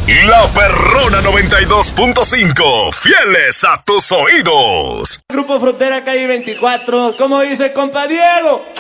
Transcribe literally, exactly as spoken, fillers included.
La Perrona noventa y dos punto cinco, fieles a tus oídos. Grupo Frontera, calle veinticuatro, ¿cómo dice compa Diego?